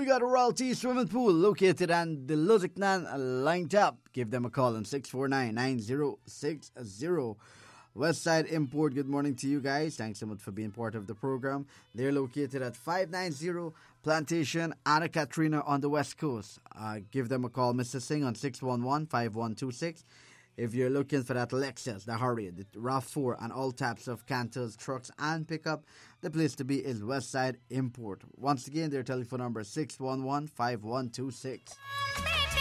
We got a Royalty Swimming Pool located on the Luziknan Line Tap. Give them a call on 649-9060. Westside Import, good morning to you guys. Thanks so much for being part of the program. They're located at 590 Plantation, Anna Katrina on the West Coast. Give them a call, Mr. Singh, on 611-5126. If you're looking for that Lexus, the Harrier, the RAV4, and all types of canters, trucks, and pickup, the place to be is Westside Import. Once again, their telephone number is 611-5126.